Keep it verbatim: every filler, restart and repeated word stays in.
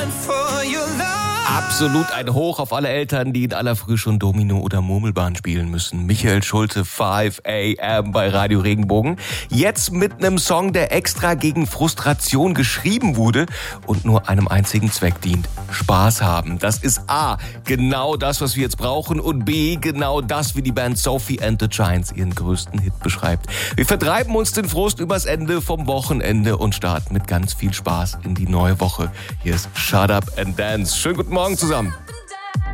Absolut ein Hoch auf alle Eltern, die in aller Früh schon Domino oder Murmelbahn spielen müssen. Michael Schulte, fünf a m bei Radio Regenbogen. Jetzt mit einem Song, der extra gegen Frustration geschrieben wurde und nur einem einzigen Zweck dient. Spaß haben. Das ist A, genau das, was wir jetzt brauchen, und B, genau das, wie die Band Sophie and the Giants ihren größten Hit beschreibt. Wir vertreiben uns den Frust übers Ende vom Wochenende und starten mit ganz viel Spaß in die neue Woche. Hier ist Shut Up and Dance. Schönen guten Morgen zusammen.